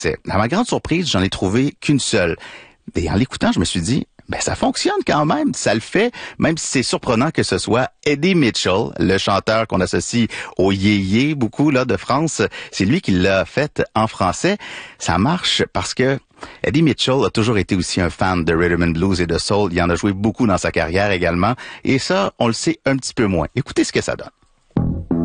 À ma grande surprise, j'en ai trouvé qu'une seule. Et en l'écoutant, je me suis dit, ça fonctionne quand même, ça le fait, même si c'est surprenant que ce soit Eddie Mitchell, le chanteur qu'on associe au yéyé beaucoup là de France, c'est lui qui l'a fait en français. Ça marche parce que Eddie Mitchell a toujours été aussi un fan de rhythm and blues et de soul, il en a joué beaucoup dans sa carrière également, et ça, on le sait un petit peu moins. Écoutez ce que ça donne.